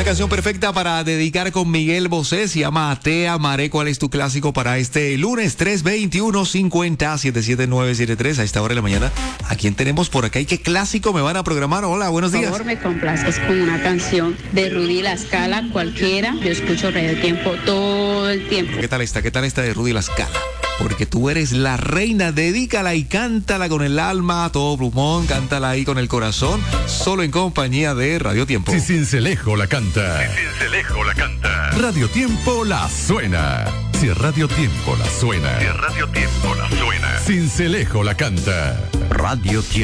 Una canción perfecta para dedicar con Miguel Bosé. Se llama Te Amaré. ¿Cuál es tu clásico para este lunes? 321-50-77973 a esta hora de la mañana. ¿A quién tenemos por acá y qué clásico me van a programar? Hola, buenos días. Por favor, me complaces con una canción de Rudy La Scala, cualquiera. Yo escucho Radio Tiempo todo el tiempo. ¿Qué tal esta? ¿Qué tal esta de Rudy La Scala? Porque tú eres la reina, dedícala y cántala con el alma, todo plumón, cántala ahí con el corazón, solo en compañía de Radio Tiempo. Si Cincelejo la canta. Si Cincelejo la canta. Radio Tiempo la suena. Si Radio Tiempo la suena. Si Radio Tiempo la suena. Cincelejo la canta. Radio Tiempo.